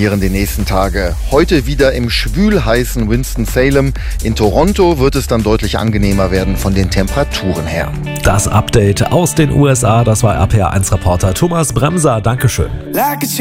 dominieren die nächsten Tage. Heute wieder im schwülheißen Winston-Salem. In Toronto wird es dann deutlich angenehmer werden von den Temperaturen her. Das Update aus den USA, das war RPR1-Reporter Thomas Bremser. Dankeschön.